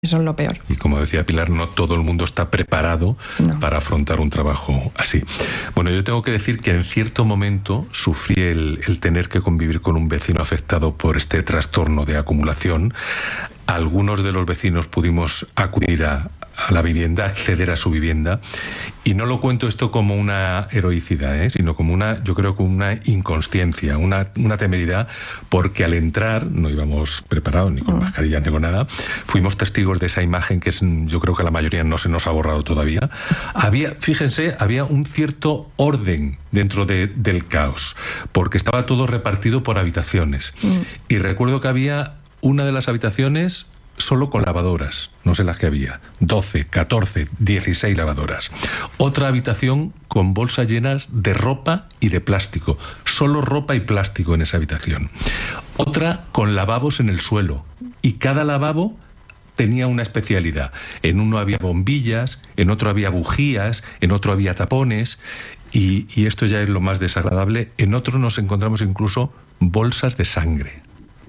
Eso es lo peor. Y como decía Pilar, no todo el mundo está preparado para afrontar un trabajo así. Bueno, yo tengo que decir que en cierto momento sufrí el tener que convivir con un vecino afectado por este trastorno de acumulación. Algunos de los vecinos pudimos acudir a la vivienda, acceder a su vivienda, y no lo cuento esto como una heroicidad, sino como yo creo que una inconsciencia, una temeridad, porque al entrar, no íbamos preparados ni con mascarilla ni con nada, fuimos testigos de esa imagen que yo creo que a la mayoría no se nos ha borrado todavía. Fíjense, había un cierto orden dentro del caos, porque estaba todo repartido por habitaciones. Y recuerdo que había una de las habitaciones solo con lavadoras, no sé las que había, 12, 14, 16 lavadoras. Otra habitación con bolsas llenas de ropa y de plástico, solo ropa y plástico en esa habitación. Otra con lavabos en el suelo, y cada lavabo tenía una especialidad. En uno había bombillas, en otro había bujías, en otro había tapones, y esto ya es lo más desagradable, en otro nos encontramos incluso bolsas de sangre,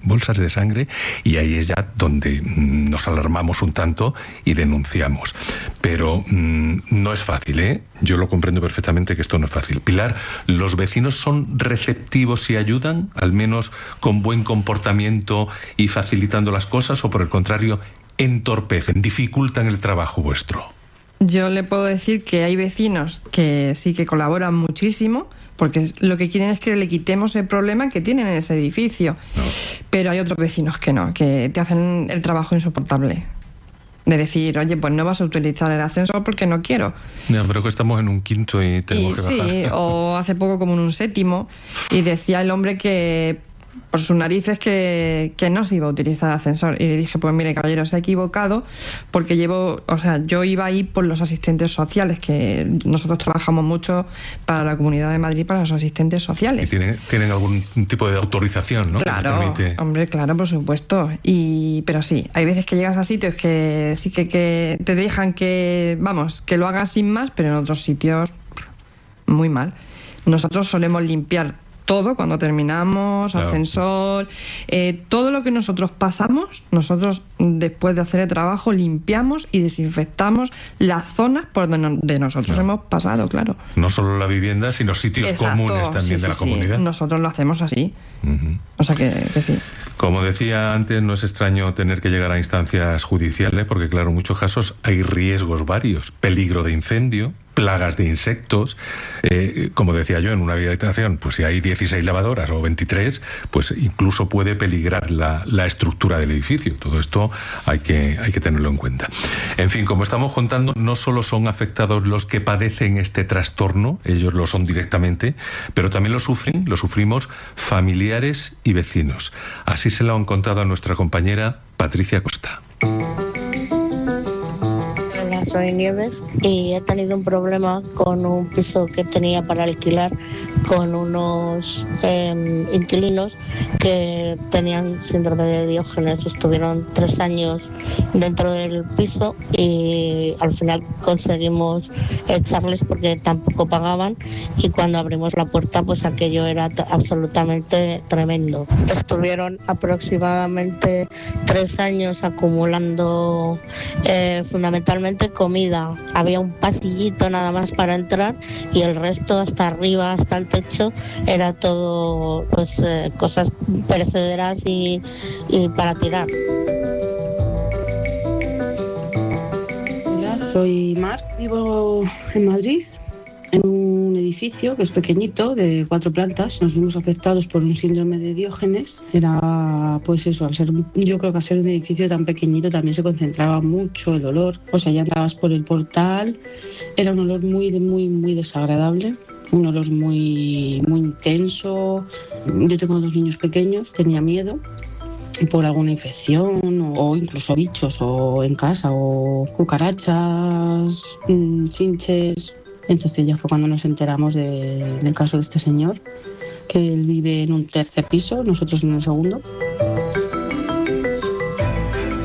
y ahí es ya donde nos alarmamos un tanto y denunciamos. Pero no es fácil, Yo lo comprendo perfectamente que esto no es fácil. Pilar, ¿los vecinos son receptivos y ayudan, al menos con buen comportamiento y facilitando las cosas, o por el contrario, entorpecen, dificultan el trabajo vuestro? Yo le puedo decir que hay vecinos que sí que colaboran muchísimo, porque lo que quieren es que le quitemos el problema que tienen en ese edificio. No. Pero hay otros vecinos que no, que te hacen el trabajo insoportable. De decir, oye, pues no vas a utilizar el ascensor porque no quiero. No, pero que estamos en un quinto y tenemos que bajar. Sí, o hace poco como en un séptimo, y decía el hombre que por sus narices que no se iba a utilizar el ascensor. Y le dije, pues mire, caballero, se ha equivocado, porque yo iba ahí por los asistentes sociales, que nosotros trabajamos mucho para la Comunidad de Madrid, para los asistentes sociales. Y tienen algún tipo de autorización, ¿no? Claro, hombre, claro, por supuesto. Pero sí, hay veces que llegas a sitios que sí que te dejan que lo hagas sin más, pero en otros sitios muy mal. Nosotros solemos limpiar todo cuando terminamos, claro. Ascensor, todo lo que nosotros pasamos, nosotros después de hacer el trabajo limpiamos y desinfectamos las zonas por donde nosotros hemos pasado, claro. No solo la vivienda, sino sitios comunes también de la comunidad. Nosotros lo hacemos así. O sea que sí. Como decía antes, no es extraño tener que llegar a instancias judiciales, porque claro, en muchos casos hay riesgos varios, peligro de incendio, plagas de insectos, como decía yo, en una habitación, pues si hay 16 lavadoras o 23, pues incluso puede peligrar la estructura del edificio. Todo esto hay que tenerlo en cuenta. En fin, como estamos contando, no solo son afectados los que padecen este trastorno, ellos lo son directamente, pero también lo sufrimos familiares y vecinos. Así se lo han contado a nuestra compañera Patricia Costa. Soy Nieves y he tenido un problema con un piso que tenía para alquilar con unos inquilinos que tenían síndrome de Diógenes. Estuvieron 3 años dentro del piso y al final conseguimos echarles porque tampoco pagaban, y cuando abrimos la puerta pues aquello era absolutamente tremendo. Estuvieron aproximadamente 3 años acumulando fundamentalmente comida. Había un pasillito nada más para entrar y el resto hasta arriba, hasta el techo, era todo cosas perecederas y para tirar. Hola, soy Mar, vivo en Madrid, en un edificio que es pequeñito, de 4 plantas. Nos vimos afectados por un síndrome de Diógenes. Era, pues eso, yo creo que al ser un edificio tan pequeñito también se concentraba mucho el olor. O sea, ya entrabas por el portal, era un olor muy desagradable, un olor muy intenso. Yo tengo 2 niños pequeños, tenía miedo por alguna infección o incluso bichos o en casa, o cucarachas, chinches. Entonces ya fue cuando nos enteramos del caso de este señor, que él vive en un 3er piso, nosotros en el 2º.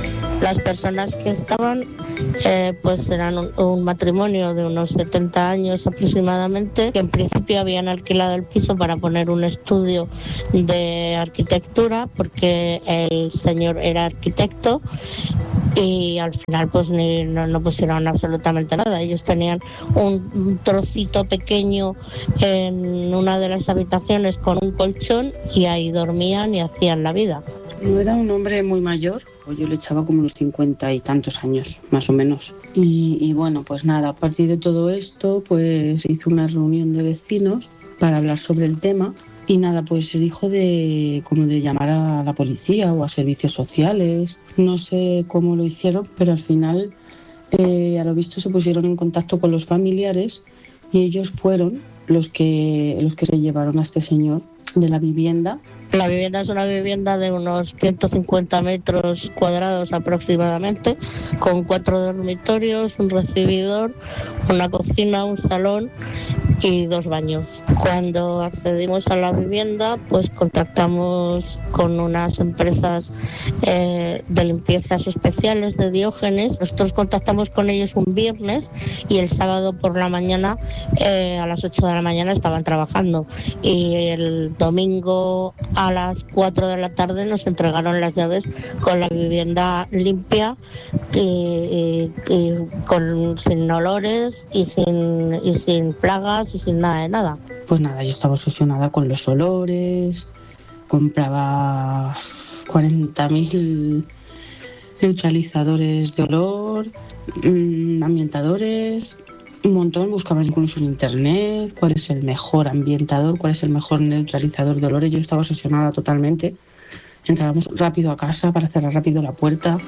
Las personas que estaban pues eran un matrimonio de unos 70 años aproximadamente, que en principio habían alquilado el piso para poner un estudio de arquitectura, porque el señor era arquitecto, y al final pues no pusieron absolutamente nada. Ellos tenían un trocito pequeño en una de las habitaciones con un colchón y ahí dormían y hacían la vida. No era un hombre muy mayor, yo le echaba como unos 50 y tantos años, más o menos. Y bueno, pues nada, a partir de todo esto, pues se hizo una reunión de vecinos para hablar sobre el tema. Y nada, pues se dijo de llamar a la policía o a servicios sociales. No sé cómo lo hicieron, pero al final, a lo visto, se pusieron en contacto con los familiares y ellos fueron los que se llevaron a este señor de la vivienda. La vivienda es una vivienda de unos 150 metros cuadrados aproximadamente, con 4 dormitorios, un recibidor, una cocina, un salón y 2 baños. Cuando accedimos a la vivienda, pues contactamos con unas empresas de limpiezas especiales de Diógenes. Nosotros contactamos con ellos un viernes y el sábado por la mañana, a las 8 de la mañana, estaban trabajando, y el domingo a las 4 de la tarde nos entregaron las llaves con la vivienda limpia y sin olores y sin plagas y sin nada de nada. Pues nada, yo estaba obsesionada con los olores, compraba 40.000 neutralizadores de olor, ambientadores, un montón. Buscaba incluso en internet cuál es el mejor ambientador, cuál es el mejor neutralizador de olores. Yo estaba obsesionada totalmente. Entrábamos rápido a casa para cerrar rápido la puerta.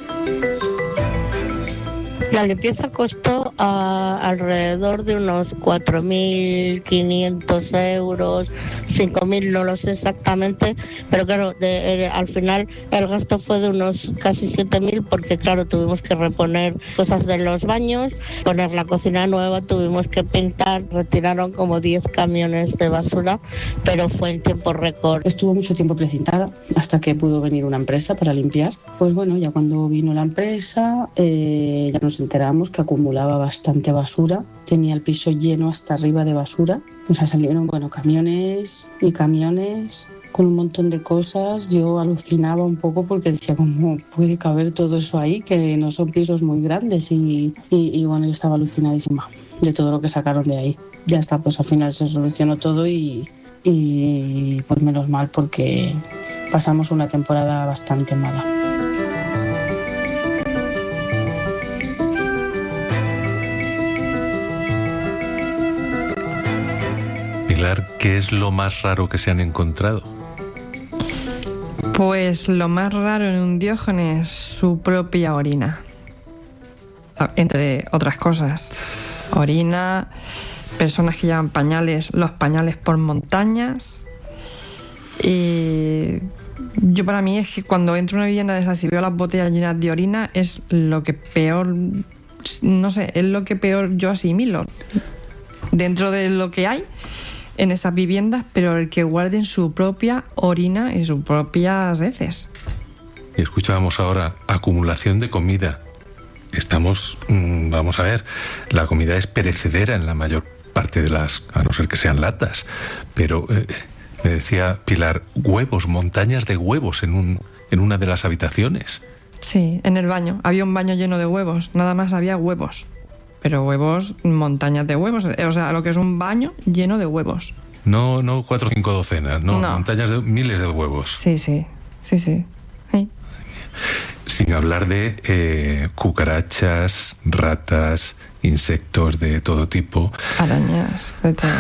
La limpieza costó alrededor de unos 4.500 euros, 5.000, no lo sé exactamente, pero claro, al final el gasto fue de unos casi 7.000, porque claro, tuvimos que reponer cosas de los baños, poner la cocina nueva, tuvimos que pintar, retiraron como 10 camiones de basura, pero fue en tiempo récord. Estuvo mucho tiempo precintada hasta que pudo venir una empresa para limpiar. Pues bueno, ya cuando vino la empresa, ya nos enteramos que acumulaba bastante basura, tenía el piso lleno hasta arriba de basura. O sea, salieron camiones y camiones con un montón de cosas. Yo alucinaba un poco porque decía, ¿cómo puede caber todo eso ahí? Que no son pisos muy grandes, y bueno, yo estaba alucinadísima de todo lo que sacaron de ahí. Ya está, pues al final se solucionó todo y pues menos mal, porque pasamos una temporada bastante mala. ¿Qué es lo más raro que se han encontrado? Pues lo más raro en un Diógenes, su propia orina. Entre otras cosas. Orina, personas que llevan pañales, los pañales por montañas. Y yo, para mí, es que cuando entro a una vivienda de esas y veo las botellas llenas de orina, es lo que peor, no sé, es lo que peor yo asimilo dentro de lo que hay en esas viviendas, pero el que guarden su propia orina y sus propias heces. Y escuchábamos ahora acumulación de comida. Vamos a ver, la comida es perecedera en la mayor parte de las, a no ser que sean latas, pero me decía Pilar, huevos, montañas de huevos en una de las habitaciones. Sí, en el baño, había un baño lleno de huevos, nada más había huevos. Pero huevos, montañas de huevos, o sea, lo que es un baño lleno de huevos. No 4 o 5 docenas, no, montañas de miles de huevos. Sí. Sin hablar de cucarachas, ratas, insectos de todo tipo. Arañas, de todo.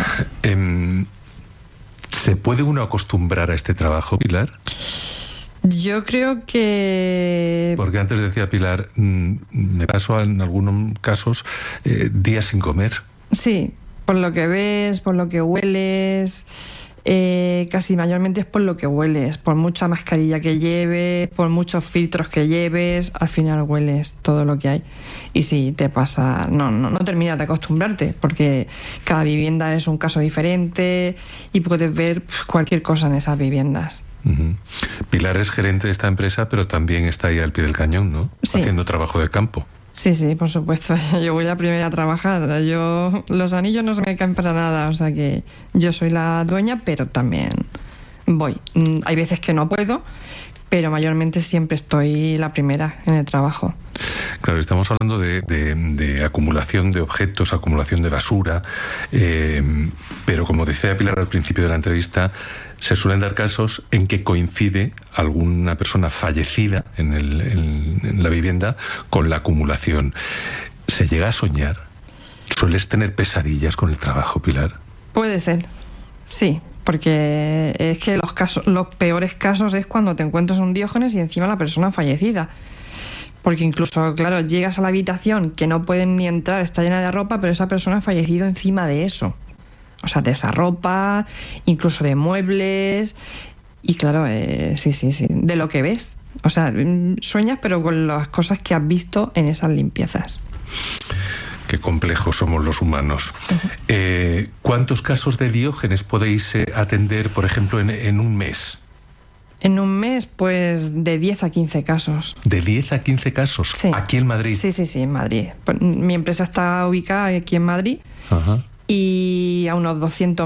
¿Se puede uno acostumbrar a este trabajo, Pilar? Yo creo que... Porque antes decía Pilar, me paso en algunos casos días sin comer. Sí, por lo que ves, por lo que hueles, casi mayormente es por lo que hueles, por mucha mascarilla que lleves, por muchos filtros que lleves, al final hueles todo lo que hay. Y si te pasa, no terminas de acostumbrarte, porque cada vivienda es un caso diferente y puedes ver cualquier cosa en esas viviendas. Uh-huh. Pilar es gerente de esta empresa, pero también está ahí al pie del cañón, ¿no? Sí. Haciendo trabajo de campo. Sí, por supuesto. Yo voy la primera a trabajar. Los anillos no se me caen para nada. O sea que yo soy la dueña, pero también voy. Hay veces que no puedo, pero mayormente siempre estoy la primera en el trabajo. Claro, estamos hablando de acumulación de objetos, acumulación de basura, pero como decía Pilar al principio de la entrevista, se suelen dar casos en que coincide alguna persona fallecida en la vivienda con la acumulación. ¿Se llega a soñar? ¿Sueles tener pesadillas con el trabajo, Pilar? Puede ser, sí, porque es que los peores casos es cuando te encuentras un Diógenes y encima la persona fallecida. Porque incluso, claro, llegas a la habitación que no pueden ni entrar, está llena de ropa, pero esa persona ha fallecido encima de eso. O sea, de esa ropa, incluso de muebles. Y claro, sí, de lo que ves. O sea, sueñas, pero con las cosas que has visto en esas limpiezas. Qué complejos somos los humanos. Uh-huh. ¿Cuántos casos de Diógenes podéis atender, por ejemplo, en un mes? En un mes, pues de 10 a 15 casos. ¿De 10 a 15 casos? Sí. ¿Aquí en Madrid? Sí, en Madrid. Mi empresa está ubicada aquí en Madrid. Ajá. Y a unos 200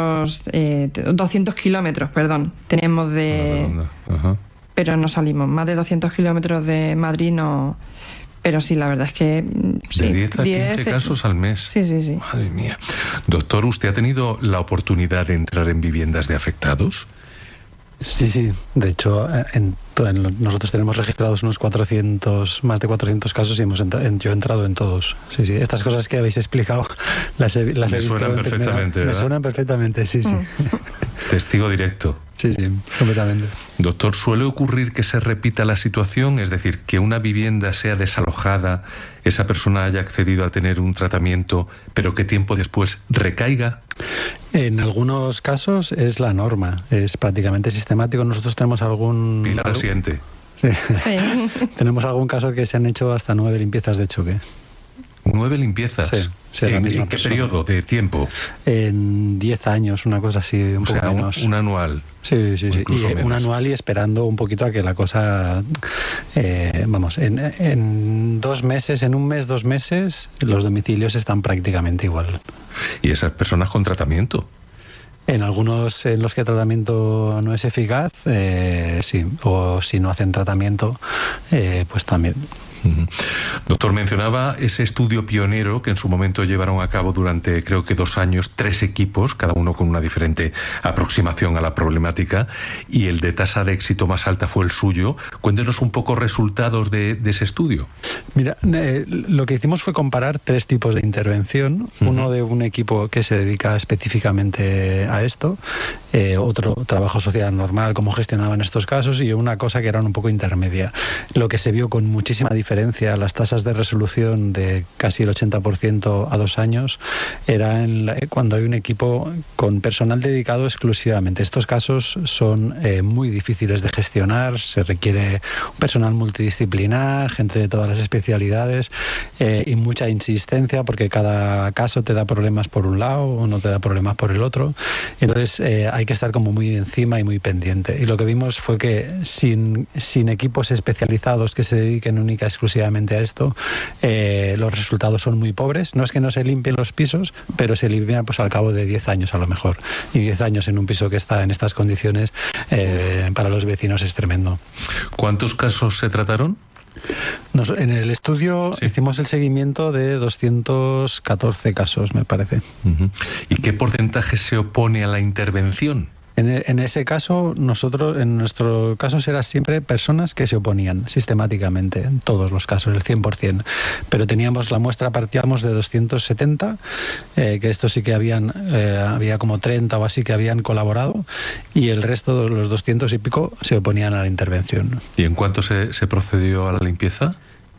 kilómetros, tenemos de... Ajá. Pero no salimos. Más de 200 kilómetros de Madrid no... Pero sí, la verdad es que... Sí, de 10 a 15 casos al mes. Sí. Madre mía. Doctor, ¿usted ha tenido la oportunidad de entrar en viviendas de afectados? Sí. De hecho, nosotros tenemos registrados más de 400 casos y yo he entrado en todos. Sí. Estas cosas que habéis explicado las he visto. Me suenan perfectamente, ¿verdad? Me suenan perfectamente, sí. Testigo directo. Sí, completamente. Doctor, ¿suele ocurrir que se repita la situación? Es decir, que una vivienda sea desalojada, esa persona haya accedido a tener un tratamiento, pero que tiempo después recaiga. En algunos casos es la norma, es prácticamente sistemático. Nosotros tenemos algún... Pilar asiente. Sí. Tenemos algún caso que se han hecho hasta 9 limpiezas de choque. 9 limpiezas. Sí, ¿En qué periodo de tiempo? En 10 años, una cosa así, un poco menos. Un anual. Sí. Y un anual y esperando un poquito a que la cosa... en 2 meses, en un mes, 2 meses, los domicilios están prácticamente igual. ¿Y esas personas con tratamiento? En algunos en los que el tratamiento no es eficaz, sí. O si no hacen tratamiento, pues también. Doctor, mencionaba ese estudio pionero que en su momento llevaron a cabo durante, creo que 2 años, 3 equipos, cada uno con una diferente aproximación a la problemática, y el de tasa de éxito más alta fue el suyo. Cuéntenos un poco resultados de ese estudio. Mira, lo que hicimos fue comparar 3 tipos de intervención. Uno de un equipo que se dedica específicamente a esto, otro trabajo social normal, cómo gestionaban estos casos, y una cosa que era un poco intermedia. Lo que se vio con muchísima diferencia, las tasas de resolución de casi el 80% a 2 años, era cuando hay un equipo con personal dedicado exclusivamente. Estos casos son muy difíciles de gestionar, se requiere un personal multidisciplinar, gente de todas las especialidades, y mucha insistencia, porque cada caso te da problemas por un lado o no te da problemas por el otro. Entonces hay que estar como muy encima y muy pendiente. Y lo que vimos fue que sin equipos especializados que se dediquen única exclusivamente a esto, los resultados son muy pobres. No es que no se limpien los pisos, pero se limpian pues al cabo de 10 años a lo mejor. Y 10 años en un piso que está en estas condiciones, para los vecinos es tremendo. ¿Cuántos casos se trataron? En el estudio hicimos el seguimiento de 214 casos, me parece. ¿Y qué porcentaje se opone a la intervención? En ese caso, en nuestro caso era siempre personas que se oponían sistemáticamente, en todos los casos, el 100%. Pero teníamos la muestra, partíamos de 270, que estos sí que había como 30 o así que habían colaborado, y el resto de los 200 y pico se oponían a la intervención. ¿Y en cuánto se procedió a la limpieza?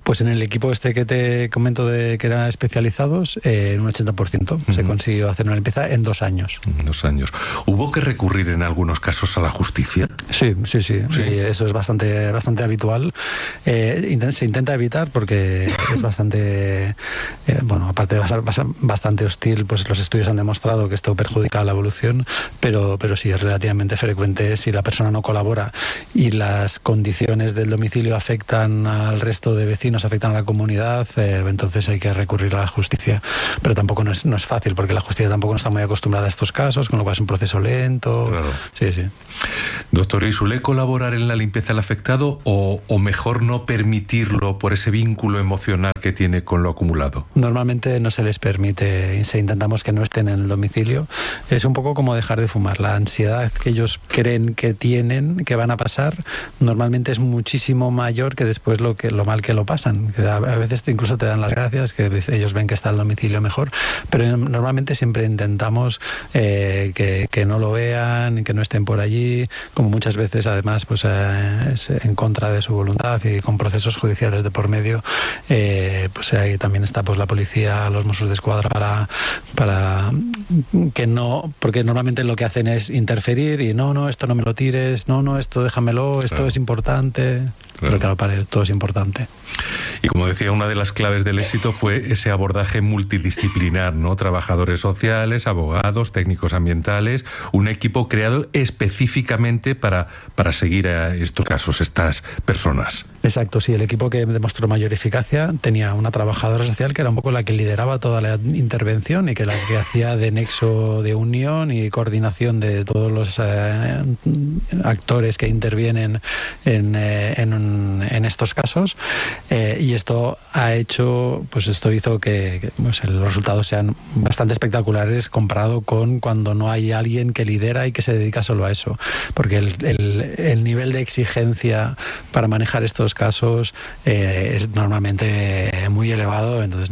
Pues en el equipo este que te comento de que eran especializados, en un 80% se consiguió hacer una limpieza en 2 años. 2 años. ¿Hubo que recurrir en algunos casos a la justicia? Sí. Y eso es bastante habitual. Se intenta evitar porque es bastante, aparte de ser bastante hostil, pues los estudios han demostrado que esto perjudica la evolución, pero sí es relativamente frecuente si la persona no colabora y las condiciones del domicilio afectan al resto de vecinos, afectan a la comunidad, entonces hay que recurrir a la justicia. Pero tampoco no es fácil, porque la justicia tampoco no está muy acostumbrada a estos casos, con lo cual es un proceso lento. Claro. Sí. Doctor, ¿y suele colaborar en la limpieza del afectado o mejor no permitirlo por ese vínculo emocional que tiene con lo acumulado? Normalmente no se les permite, intentamos que no estén en el domicilio. Es un poco como dejar de fumar. La ansiedad que ellos creen que tienen, que van a pasar, normalmente es muchísimo mayor que después lo mal que lo pasan. Que a veces incluso te dan las gracias, que ellos ven que está el domicilio mejor, pero normalmente siempre intentamos que no lo vean, que no estén por allí, como muchas veces además pues es en contra de su voluntad y con procesos judiciales de por medio, pues ahí también está pues la policía, los Mossos d'Esquadra para que no, porque normalmente lo que hacen es interferir y no, esto no me lo tires, no, esto déjamelo, esto es importante. Pero claro, para todo es importante. Y como decía, una de las claves del éxito fue ese abordaje multidisciplinar, ¿no? Trabajadores sociales, abogados, técnicos ambientales, un equipo creado específicamente para seguir a estos casos, estas personas. Exacto, sí, el equipo que demostró mayor eficacia tenía una trabajadora social que era un poco la que lideraba toda la intervención y que la que hacía de nexo de unión y coordinación de todos los actores que intervienen en estos casos, y esto hizo que los resultados sean bastante espectaculares comparado con cuando no hay alguien que lidera y que se dedica solo a eso, porque el nivel de exigencia para manejar estos casos es normalmente muy elevado, entonces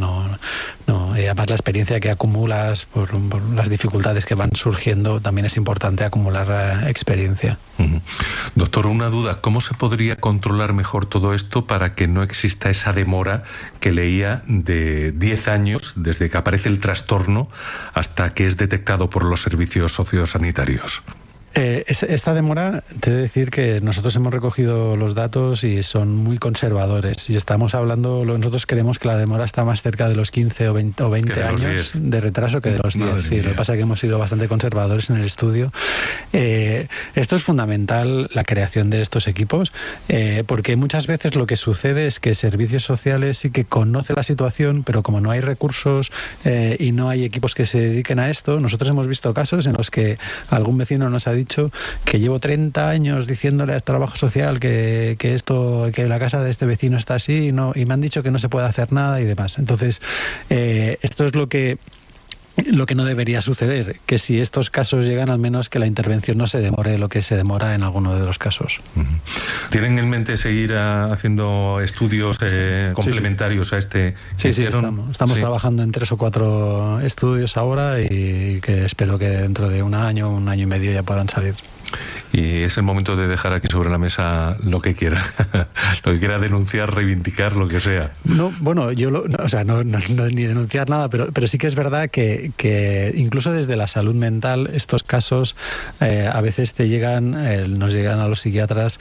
y además la experiencia que acumulas por las dificultades que van surgiendo, también es importante acumular experiencia. Doctor, una duda, ¿cómo se podría controlar mejor todo esto para que no exista esa demora que leía de 10 años desde que aparece el trastorno hasta que es detectado por los servicios sociosanitarios? Esta demora, te he de decir que nosotros hemos recogido los datos y son muy conservadores. Y estamos hablando, nosotros creemos que la demora está más cerca de los 15 o 20 años de retraso que de los 10. Sí, lo que pasa es que hemos sido bastante conservadores en el estudio. Esto es fundamental, la creación de estos equipos, porque muchas veces lo que sucede es que servicios sociales sí que conocen la situación, pero como no hay recursos y no hay equipos que se dediquen a esto, nosotros hemos visto casos en los que algún vecino nos ha dicho que llevo 30 años diciéndole a trabajo social que la casa de este vecino está así y me han dicho que no se puede hacer nada y demás. Entonces, esto es lo que no debería suceder, que si estos casos llegan, al menos que la intervención no se demore lo que se demora en alguno de los casos. ¿Tienen en mente seguir haciendo estudios complementarios a este? Sí, estamos trabajando en 3 o 4 estudios ahora y que espero que dentro de un año y medio ya puedan salir. Y es el momento de dejar aquí sobre la mesa lo que quiera, lo que quiera denunciar, reivindicar, lo que sea. No, yo no ni denunciar nada, pero sí que es verdad que incluso desde la salud mental estos casos a veces nos llegan a los psiquiatras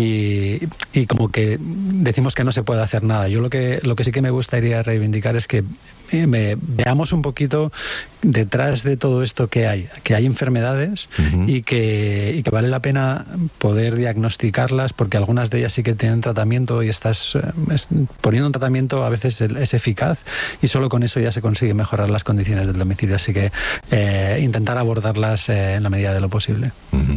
y como que decimos que no se puede hacer nada. Yo lo que sí que me gustaría reivindicar es que veamos un poquito detrás de todo esto que hay enfermedades y que vale la pena poder diagnosticarlas, porque algunas de ellas sí que tienen tratamiento y estás poniendo un tratamiento a veces es eficaz y solo con eso ya se consigue mejorar las condiciones del domicilio, así que intentar abordarlas en la medida de lo posible.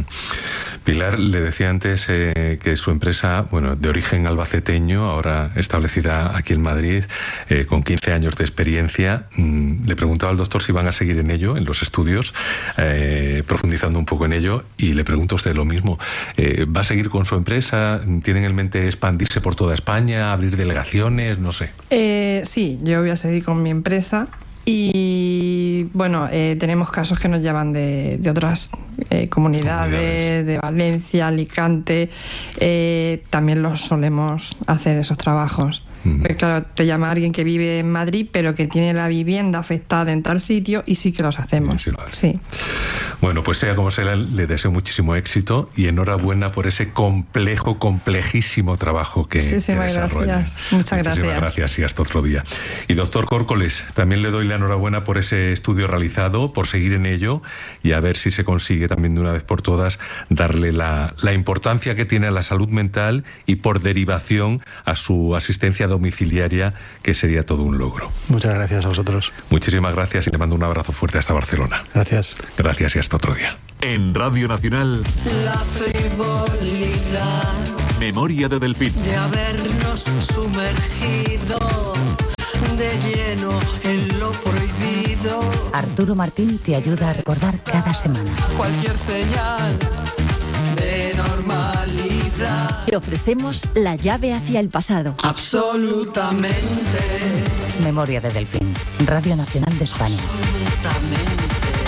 Pilar, le decía antes que su empresa, de origen albaceteño, ahora establecida aquí en Madrid, con 15 años de experiencia, le preguntaba al doctor si van a seguir en ello, en los estudios, profundizando un poco en ello, y le pregunto a usted lo mismo. ¿Va a seguir con su empresa? ¿Tienen en mente expandirse por toda España, abrir delegaciones? No sé. Sí, yo voy a seguir con mi empresa Y bueno, tenemos casos que nos llaman de otras comunidades, de Valencia, Alicante. También los solemos hacer esos trabajos. Pero claro, te llama alguien que vive en Madrid, pero que tiene la vivienda afectada en tal sitio, y sí que los hacemos. Sí. Bueno, pues sea como sea, le deseo muchísimo éxito y enhorabuena por ese complejísimo trabajo que desarrolla. Gracias. Muchísimas gracias y hasta otro día. Y doctor Córcoles, también le doy la enhorabuena por ese estudio realizado, por seguir en ello y a ver si se consigue también de una vez por todas darle la importancia que tiene a la salud mental y por derivación a su asistencia domiciliaria, que sería todo un logro. Muchas gracias a vosotros. Muchísimas gracias y le mando un abrazo fuerte hasta Barcelona. Gracias. Gracias y hasta otro día. En Radio Nacional, la frivolidad, Memoria de Delfín. De habernos sumergido de lleno en lo prohibido. Arturo Martín te ayuda a recordar cada semana. Cualquier señal de normalidad. Te ofrecemos la llave hacia el pasado. Absolutamente. Memoria de Delfín, Radio Nacional de España. Absolutamente.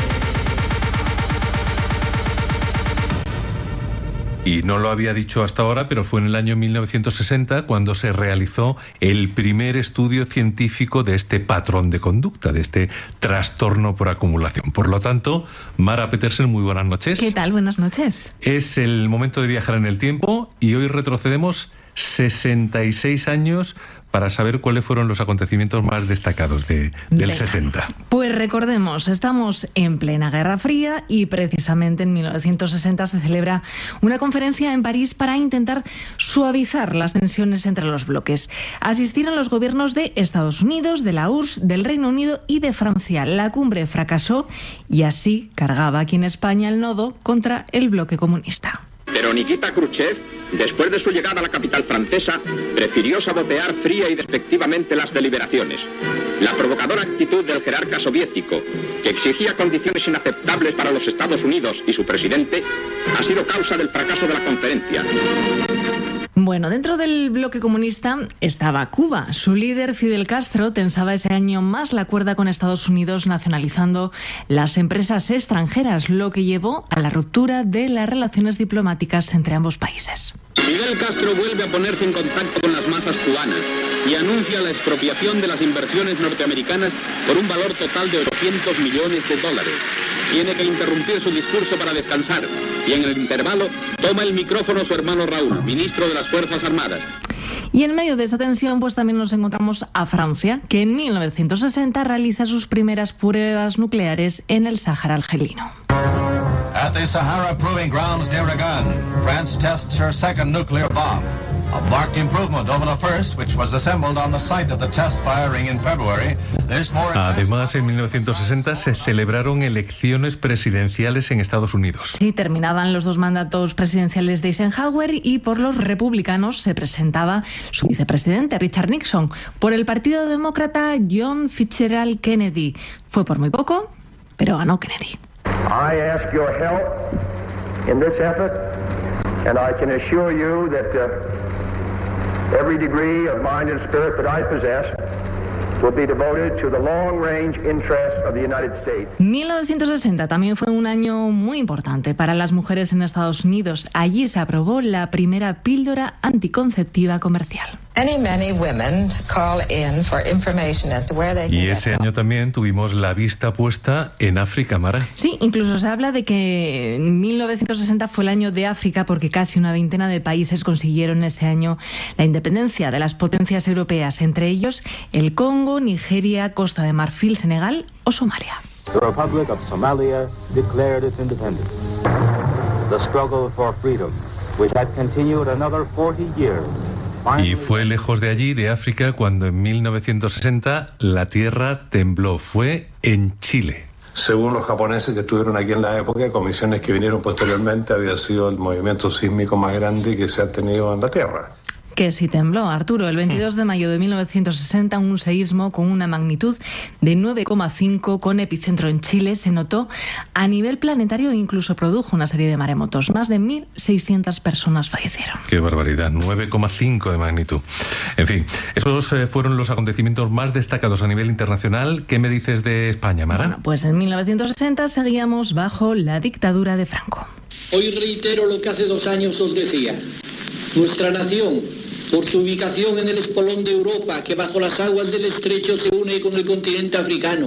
Y no lo había dicho hasta ahora, pero fue en el año 1960 cuando se realizó el primer estudio científico de este patrón de conducta, de este trastorno por acumulación. Por lo tanto, Mara Petersen, muy buenas noches. ¿Qué tal? Buenas noches. Es el momento de viajar en el tiempo y hoy retrocedemos 66 años para saber cuáles fueron los acontecimientos más destacados del 60. Pues recordemos, estamos en plena Guerra Fría y precisamente en 1960 se celebra una conferencia en París para intentar suavizar las tensiones entre los bloques. Asistieron los gobiernos de Estados Unidos, de la URSS, del Reino Unido y de Francia. La cumbre fracasó y así cargaba aquí en España el nodo contra el bloque comunista. Pero Nikita Khrushchev, después de su llegada a la capital francesa, prefirió sabotear fría y despectivamente las deliberaciones. La provocadora actitud del jerarca soviético, que exigía condiciones inaceptables para los Estados Unidos y su presidente, ha sido causa del fracaso de la conferencia. Bueno, dentro del bloque comunista estaba Cuba. Su líder, Fidel Castro, tensaba ese año más la cuerda con Estados Unidos, nacionalizando las empresas extranjeras, lo que llevó a la ruptura de las relaciones diplomáticas entre ambos países. Fidel Castro vuelve a ponerse en contacto con las masas cubanas y anuncia la expropiación de las inversiones norteamericanas por un valor total de $800 millones. Tiene que interrumpir su discurso para descansar y en el intervalo toma el micrófono su hermano Raúl, ministro de las Fuerzas Armadas. Y en medio de esa tensión, pues también nos encontramos a Francia, que en 1960 realiza sus primeras pruebas nucleares en el Sáhara argelino. At the Sahara Proving Grounds near Ragan, France tests her second nuclear bomb. A marked improvement over the first, which was assembled on the site of the test firing in February. Además, en 1960 se celebraron elecciones presidenciales en Estados Unidos. Sí, terminaban los dos mandatos presidenciales de Eisenhower y por los republicanos se presentaba su vicepresidente, Richard Nixon. Por el Partido Demócrata, John Fitzgerald Kennedy. Fue por muy poco, pero ganó Kennedy. I ask your help in this effort, and I can assure you that every degree of mind and spirit that I possess will be devoted to the long-range interest of the United States. 1960 también fue un año muy importante para las mujeres en Estados Unidos. Allí se aprobó la primera píldora anticonceptiva comercial. Y ese año también tuvimos la vista puesta en África, Mara. Sí, incluso se habla de que 1960 fue el año de África porque casi una veintena de países consiguieron ese año la independencia de las potencias europeas, entre ellos el Congo, Nigeria, Costa de Marfil, Senegal o Somalia. The Republic of Somalia declared its independence. The struggle for freedom, which had continued another 40 years. Y fue lejos de allí, de África, cuando en 1960 la tierra tembló. Fue en Chile. Según los japoneses que estuvieron aquí en la época, comisiones que vinieron posteriormente, había sido el movimiento sísmico más grande que se ha tenido en la Tierra. Que sí tembló, Arturo. El 22 de mayo de 1960, un seísmo con una magnitud de 9,5 con epicentro en Chile se notó a nivel planetario e incluso produjo una serie de maremotos. Más de 1.600 personas fallecieron. ¡Qué barbaridad! 9,5 de magnitud. En fin, esos fueron los acontecimientos más destacados a nivel internacional. ¿Qué me dices de España, Mara? Bueno, pues en 1960 seguíamos bajo la dictadura de Franco. Hoy reitero lo que hace 2 años os decía. Nuestra nación, por su ubicación en el espolón de Europa, que bajo las aguas del estrecho se une con el continente africano,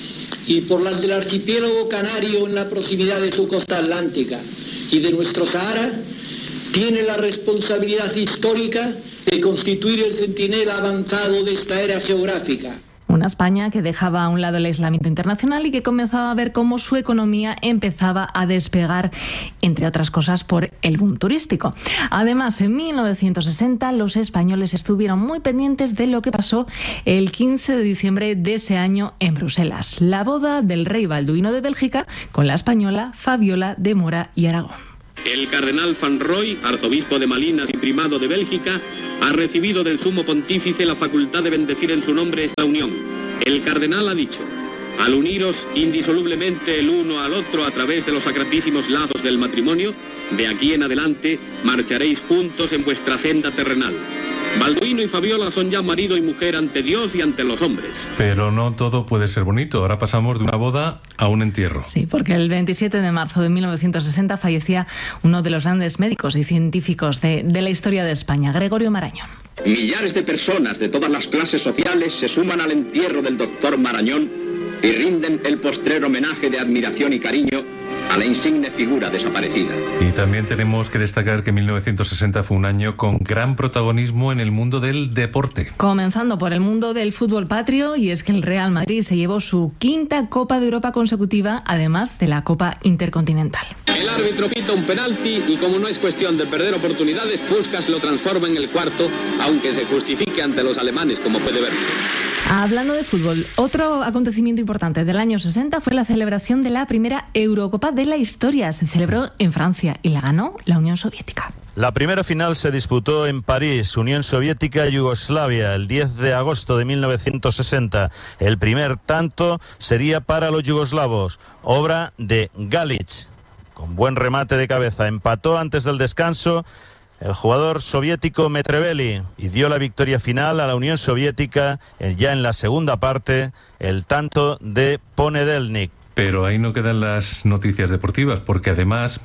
y por las del archipiélago canario en la proximidad de su costa atlántica y de nuestro Sahara, tiene la responsabilidad histórica de constituir el centinela avanzado de esta era geográfica. Una España que dejaba a un lado el aislamiento internacional y que comenzaba a ver cómo su economía empezaba a despegar, entre otras cosas, por el boom turístico. Además, en 1960 los españoles estuvieron muy pendientes de lo que pasó el 15 de diciembre de ese año en Bruselas, la boda del rey Balduino de Bélgica con la española Fabiola de Mora y Aragón. El cardenal Van Roy, arzobispo de Malinas y primado de Bélgica, ha recibido del sumo pontífice la facultad de bendecir en su nombre esta unión. El cardenal ha dicho: al uniros indisolublemente el uno al otro a través de los sacratísimos lazos del matrimonio, de aquí en adelante marcharéis juntos en vuestra senda terrenal. Balduino y Fabiola son ya marido y mujer ante Dios y ante los hombres. Pero no todo puede ser bonito. Ahora pasamos de una boda a un entierro. Sí, porque el 27 de marzo de 1960 fallecía uno de los grandes médicos y científicos de la historia de España, Gregorio Marañón. Millares de personas de todas las clases sociales se suman al entierro del doctor Marañón y rinden el postrer homenaje de admiración y cariño a la insigne figura desaparecida. Y también tenemos que destacar que 1960 fue un año con gran protagonismo en el mundo del deporte. Comenzando por el mundo del fútbol patrio, y es que el Real Madrid se llevó su 5ª Copa de Europa consecutiva, además de la Copa Intercontinental. El árbitro pita un penalti y como no es cuestión de perder oportunidades, Puskás lo transforma en el cuarto, aunque se justifique ante los alemanes, como puede verse. Hablando de fútbol, otro acontecimiento importante del año 60 fue la celebración de la primera Eurocopa de la historia. Se celebró en Francia y la ganó la Unión Soviética. La primera final se disputó en París, Unión Soviética y Yugoslavia, el 10 de agosto de 1960. El primer tanto sería para los yugoslavos, obra de Galic, con buen remate de cabeza. Empató antes del descanso el jugador soviético Metreveli y dio la victoria final a la Unión Soviética ya en la segunda parte, el tanto de Ponedelnik. Pero ahí no quedan las noticias deportivas, porque además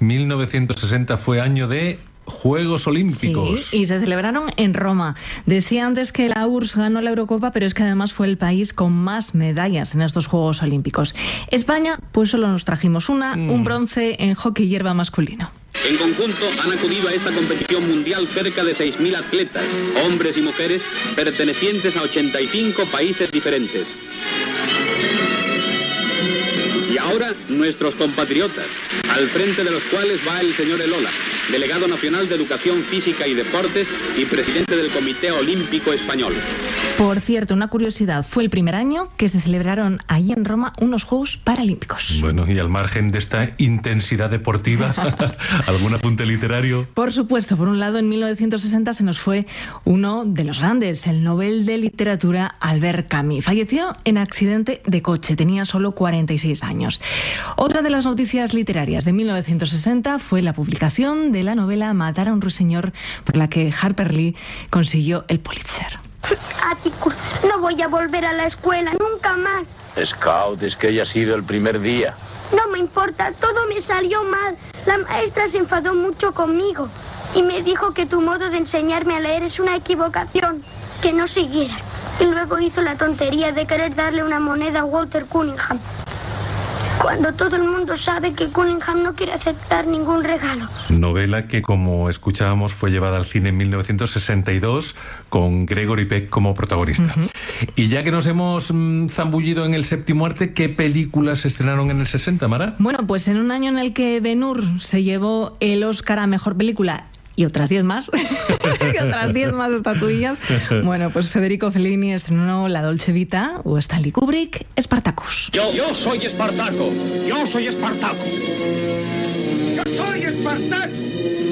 1960 fue año de Juegos Olímpicos. Sí, y se celebraron en Roma. Decía antes que la URSS ganó la Eurocopa, pero es que además fue el país con más medallas en estos Juegos Olímpicos. España, pues solo nos trajimos un bronce en hockey hierba masculino. En conjunto han acudido a esta competición mundial cerca de 6.000 atletas, hombres y mujeres, pertenecientes a 85 países diferentes. Y ahora nuestros compatriotas, al frente de los cuales va el señor Elola, delegado nacional de Educación Física y Deportes y presidente del Comité Olímpico Español. Por cierto, una curiosidad, fue el primer año que se celebraron allí en Roma unos Juegos Paralímpicos. Bueno, y al margen de esta intensidad deportiva, ¿algún apunte literario? Por supuesto, por un lado, en 1960 se nos fue uno de los grandes, el Nobel de Literatura Albert Camus. Falleció en accidente de coche, tenía solo 46 años. Otra de las noticias literarias de 1960 fue la publicación de la novela Matar a un ruiseñor, por la que Harper Lee consiguió el Pulitzer. Atticus, no voy a volver a la escuela nunca más. Scout, es que haya sido el primer día. No me importa, todo me salió mal. La maestra se enfadó mucho conmigo y me dijo que tu modo de enseñarme a leer es una equivocación, que no siguieras. Y luego hizo la tontería de querer darle una moneda a Walter Cunningham, cuando todo el mundo sabe que Cunningham no quiere aceptar ningún regalo. Novela que, como escuchábamos, fue llevada al cine en 1962 con Gregory Peck como protagonista. Y ya que nos hemos zambullido en el séptimo arte, ¿qué películas se estrenaron en el 60, Mara? Bueno, pues en un año en el que Ben-Hur se llevó el Oscar a Mejor Película y otras 10 más, y otras 10 más estatuillas. Bueno, pues Federico Fellini estrenó La Dolce Vita, o Stanley Kubrick, Spartacus. Yo soy Espartaco. Yo soy Espartaco. Yo soy Espartaco. Yo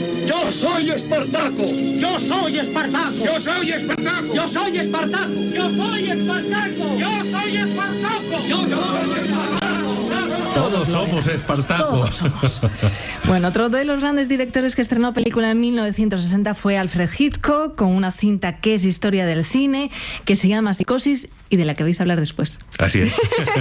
Yo soy Espartaco. Yo soy Espartaco. Yo soy Espartaco. Yo soy Espartaco. Yo soy Espartaco. Yo soy Espartaco. Yo soy Espartaco. Todos somos Espartaco. Todos somos. Bueno, otro de los grandes directores que estrenó película en 1960 fue Alfred Hitchcock, con una cinta que es historia del cine, que se llama Psicosis y de la que vais a hablar después. Así es.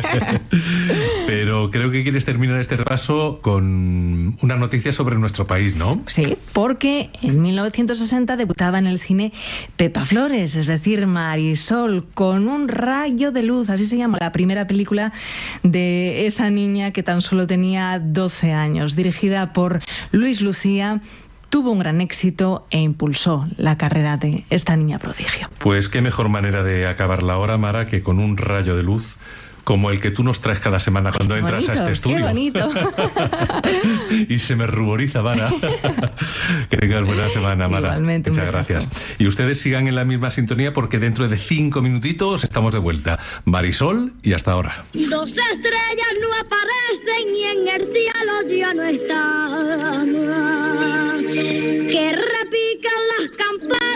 Pero creo que quieres terminar este repaso con una noticia sobre nuestro país, ¿no? Sí, porque en 1960 debutaba en el cine Pepa Flores, es decir, Marisol, con un rayo de luz, así se llama la primera película de esa niña que tan solo tenía 12 años, dirigida por Luis Lucía. Tuvo un gran éxito e impulsó la carrera de esta niña prodigio. Pues qué mejor manera de acabar la hora, Mara, que con un rayo de luz como el que tú nos traes cada semana cuando entras a este estudio. ¡Qué bonito! Y se me ruboriza, Mara. Que tengas buena semana, Mara. Igualmente, muchas gracias. Y ustedes sigan en la misma sintonía porque dentro de 5 minutitos estamos de vuelta. Marisol, y hasta ahora. 2 estrellas no aparecen y en el cielo ya no están. Que repican las campanas.